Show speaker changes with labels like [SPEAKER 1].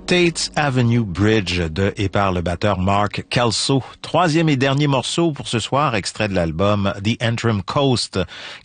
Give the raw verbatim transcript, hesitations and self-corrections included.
[SPEAKER 1] Tate Avenue Bridge de et par le batteur Mark Kelso. Troisième et dernier morceau pour ce soir, extrait de l'album The Antrim Coast,